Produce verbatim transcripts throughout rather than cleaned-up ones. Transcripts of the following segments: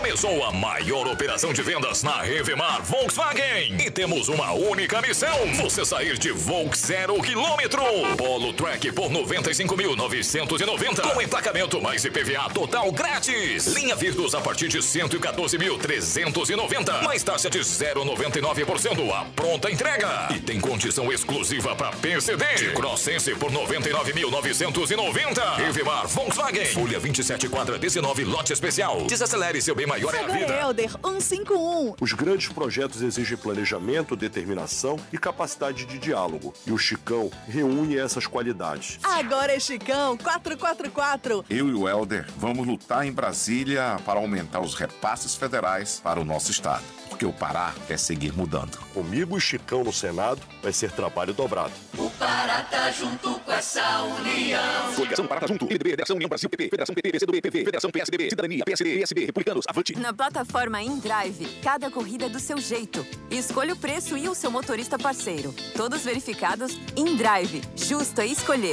Começou a maior operação de vendas na Revemar Volkswagen. E temos uma única missão: você sair de Volks zero quilômetro. Polo Track por noventa e cinco mil novecentos e noventa. Com emplacamento mais I P V A total grátis. Linha Virtus a partir de cento e quatorze mil trezentos e noventa. Mais taxa de zero vírgula noventa e nove por cento a pronta entrega. E tem condição exclusiva para P C D. De Crossense por noventa e nove mil novecentos e noventa. Revemar Volkswagen. Folha vinte e sete, quadra dezenove, lote especial. Desacelere, seu bem maior é a vida. Helder cento e cinquenta e um. Os grandes projetos exigem planejamento, determinação e capacidade de diálogo. E o Chicão reúne essas qualidades. Agora é Chicão quatrocentos e quarenta e quatro. Eu e o Helder vamos lutar em Brasília para aumentar os repasses federais para o nosso estado. Porque o Pará é seguir mudando. Comigo e Chicão no Senado vai ser trabalho dobrado. O Pará tá junto com essa união. Coligação Pará tá junto. P M D B, Federação União Brasil, P P, Federação P T, P C do B, P V, Federação P S D B, Cidadania, P S D, P S B, Republicanos, Avante. Na plataforma InDrive, cada corrida é do seu jeito. Escolha o preço e o seu motorista parceiro. Todos verificados. InDrive. Justo é escolher.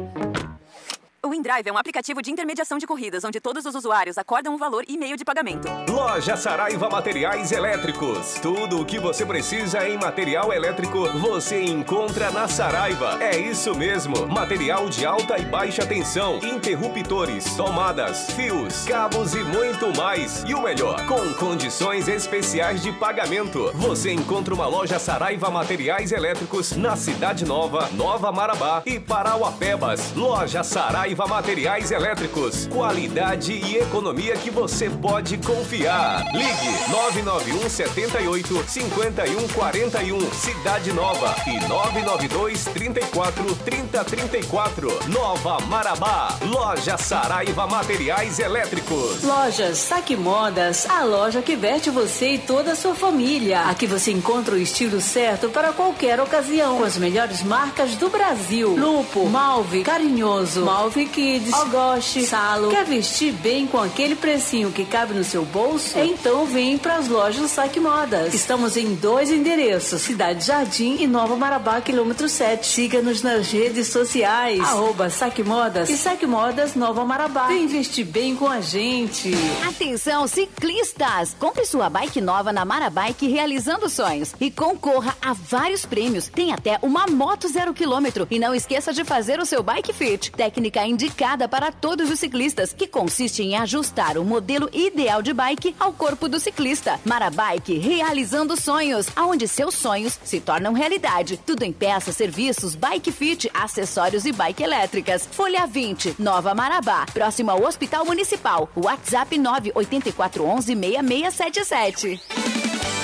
O InDrive é um aplicativo de intermediação de corridas, onde todos os usuários acordam um valor e meio de pagamento. Loja Saraiva Materiais Elétricos. Tudo o que você precisa em material elétrico, você encontra na Saraiva. É isso mesmo. Material de alta e baixa tensão, interruptores, tomadas, fios, cabos e muito mais. E o melhor, com condições especiais de pagamento. Você encontra uma loja Saraiva Materiais Elétricos na Cidade Nova, Nova Marabá e Parauapebas. Loja Saraiva Materiais Elétricos. Qualidade e economia que você pode confiar. Ligue nove nove um sete oito cinco um quatro um, Cidade Nova, e nove nove dois trinta e quatro trinta trinta e quatro, Nova Marabá. Loja Saraiva Materiais Elétricos. Lojas Saque Modas, a loja que veste você e toda a sua família. Aqui você encontra o estilo certo para qualquer ocasião, com as melhores marcas do Brasil: Lupo, Malve, Carinhoso, Malve Kids, Ogoshi, Salo. Quer vestir bem com aquele precinho que cabe no seu bolso? Então vem para as lojas Saque Modas. Estamos em dois endereços: Cidade Jardim e Nova Marabá, quilômetro sete. Siga-nos nas redes sociais, arroba Saque Modas e Saque Modas Nova Marabá. Vem vestir bem com a gente. Atenção, ciclistas! Compre sua bike nova na Marabike, realizando sonhos, e concorra a vários prêmios. Tem até uma moto zero quilômetro. E não esqueça de fazer o seu Bike Fit, técnica indicada para todos os ciclistas, que consiste em ajustar o modelo ideal de bike ao corpo do ciclista. Marabike, realizando sonhos, aonde seus sonhos se tornam realidade. Tudo em peças, serviços, Bike Fit, acessórios e bike elétricas. Folha vinte, Nova Marabá, próximo ao Hospital Municipal. WhatsApp nove oito quatro um um seis seis sete sete.